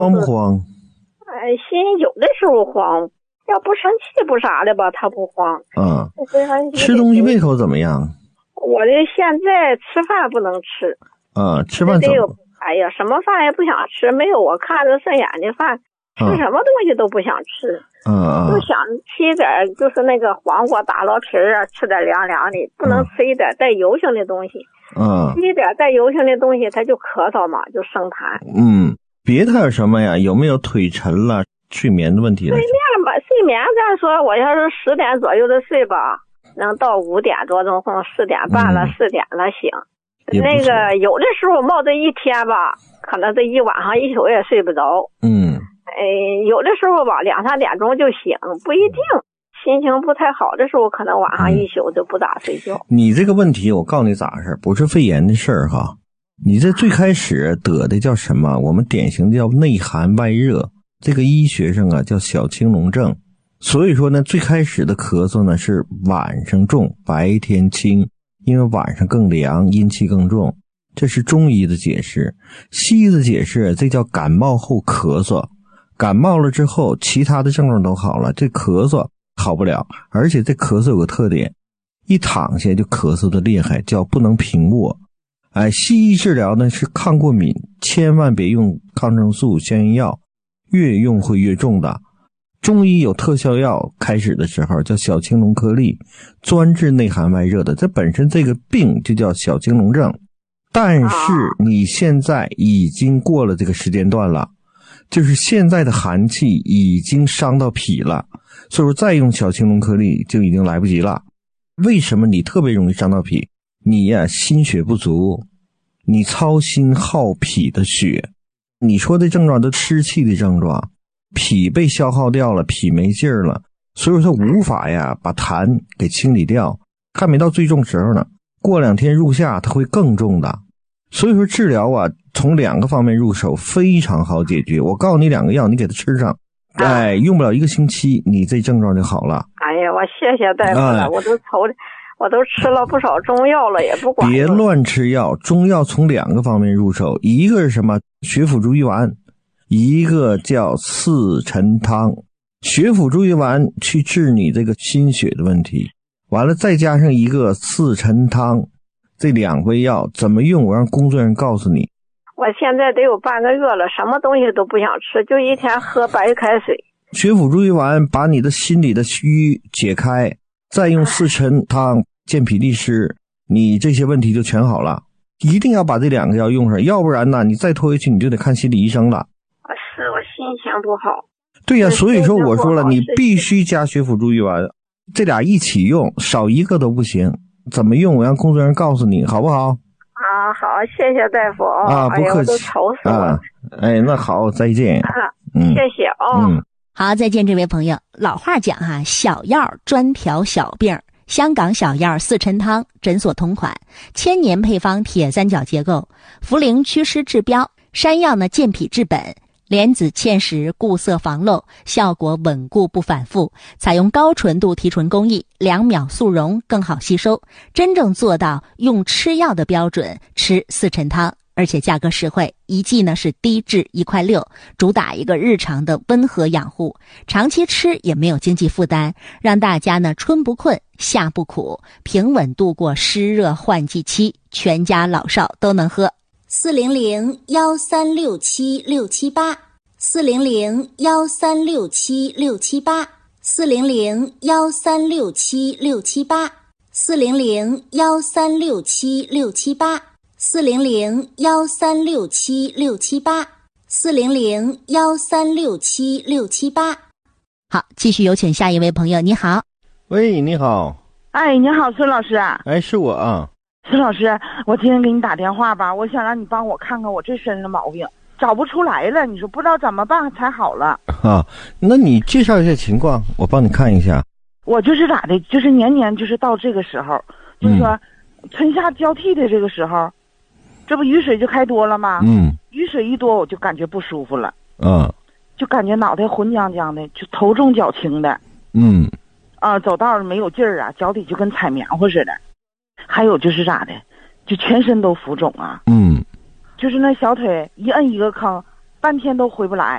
慌不慌？ 心有的时候慌，要不生气不啥的吧，他不慌。 吃东西胃口怎么样？ 我的现在吃饭不能吃。 吃饭怎么？ 哎呀，什么饭也不想吃，没有我看着顺眼的饭，吃什么东西都不想吃。就想吃点就是那个黄瓜打捞皮啊，吃点凉凉的，不能吃一点带油性的东西。吃一点带油性的东西，他就咳嗽嘛，就生痰。 别的有什么呀？有没有腿沉了、睡眠的问题？ 睡眠咱说，我要是10点左右的睡吧，能到5点多钟或4点半了、4点了醒。那个有的时候冒这一天吧，可能这一晚上一宿也睡不着。有的时候吧2、3点钟就醒，不一定。心情不太好的时候，可能晚上一宿就不咋睡觉。 你这个问题我告诉你咋回事，不是肺炎的事儿哈。你这最开始得的叫什么？我们典型的叫内寒外热，这个医学上叫小青龙症。所以说呢，最开始的咳嗽呢是晚上重，白天轻，因为晚上更凉，阴气更重。这是中医的解释。西医的解释，这叫感冒后咳嗽。感冒了之后，其他的症状都好了，这咳嗽好不了。而且这咳嗽有个特点，一躺下就咳嗽的厉害，叫不能平卧。西医治疗呢是抗过敏，千万别用抗生素、消炎药，越用会越重的。中医有特效药，开始的时候叫小青龙颗粒，专治内寒外热的。这本身这个病就叫小青龙症，但是你现在已经过了这个时间段了，就是现在的寒气已经伤到脾了，所以说再用小青龙颗粒就已经来不及了。为什么你特别容易伤到脾？你呀心血不足，你操心耗脾的血。你说的症状都湿气的症状，脾被消耗掉了，脾没劲儿了，所以说无法呀把痰给清理掉，还没到最重时候呢，过2天入夏它会更重的。所以说治疗从2个方面入手非常好解决。我告诉你2个药，你给它吃上，用不了1个星期你这症状就好了。 哎呀，我谢谢大夫了，我都吃了不少中药了，也不管。 别乱吃药，中药从2个方面入手，一个是什么？血府逐瘀丸，一个叫四陈汤。血府逐瘀丸去治你这个心血的问题，完了再加上一个四陈汤，这2味药怎么用？我让工作人员告诉你。 我现在得有半个月了，什么东西都不想吃，就一天喝白开水。 血府逐瘀丸把你的心里的虚解开，再用四陈汤健脾利湿，你这些问题就全好了。一定要把这2个药用上，要不然呢你再拖回去你就得看心理医生了。 是我心情不好。 对呀，所以说我说了，你必须加血府逐瘀丸，这俩一起用，少一个都不行。怎么用我让工作人员告诉你，好不好？ 好，谢谢大夫不客气。 都愁死我了。 那好，再见。 谢谢好，再见这位朋友。老话讲小药专调小病，香港小药四陈汤，诊所同款，1000年配方，铁三角结构，茯苓祛湿治标，山药呢健脾治本，莲子芡实固色防漏，效果稳固不反复，采用高纯度提纯工艺，2秒速溶，更好吸收，真正做到用吃药的标准吃四陈汤。而且价格实惠，一剂呢是低至1.6块，主打一个日常的温和养护，长期吃也没有经济负担，让大家呢春不困夏不苦，平稳度过湿热换季期，全家老少都能喝。 400-1367678 400-1367678 400-1367678 400-1367678 400-1367678 400-1367678。 好，继续有请下一位朋友。你好。 喂，你好。 你好，孙老师啊。 是我啊。 孙老师，我今天给你打电话吧，我想让你帮我看看我这身的毛病，找不出来了，你说不知道怎么办才好了。 那你介绍一下情况，我帮你看一下。 我就是咋的，就是年年就是到这个时候，就是说春夏交替的这个时候，这不雨水就开多了吗？雨水一多我就感觉不舒服了。就感觉脑袋浑浆浆的，就头重脚轻的。走道没有劲儿啊，脚底就跟踩棉花似的。还有就是咋的，就全身都浮肿啊。就是那小腿一摁一个坑， 半天都回不来。